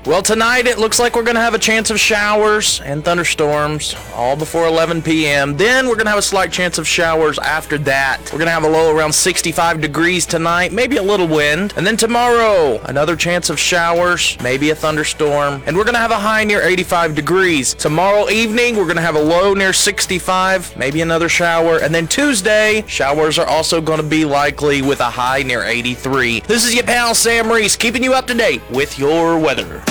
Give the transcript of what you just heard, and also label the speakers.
Speaker 1: Well, tonight it looks like we're going to have a chance of showers and thunderstorms all before 11 p.m. Then we're going to have a slight chance of showers after that. We're going to have a low around 65 degrees tonight, maybe a little wind. And then tomorrow, another chance of showers, maybe a thunderstorm. And we're going to have a high near 85 degrees. Tomorrow evening, we're going to have a low near 65, maybe another shower. And then Tuesday, showers are also going to be likely with a high near 83. This is your pal Sam Reese, keeping you up to date with your weather.